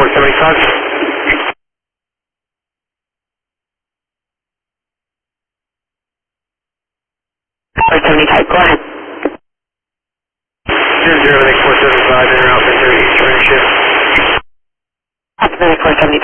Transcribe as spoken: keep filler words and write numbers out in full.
four seventy-five. four seventy-five, go ahead. Zero zero, four seventy-five, in route, Ventura East, running shift. Possibility four seventy-five.